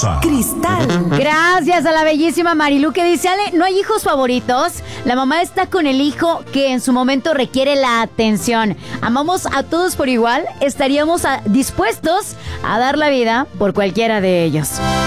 Cristal. Gracias a la bellísima Marilu que dice, Ale, no hay hijos favoritos. La mamá está con el hijo que en su momento requiere la atención. Amamos a todos por igual. Estaríamos dispuestos a dar la vida por cualquiera de ellos.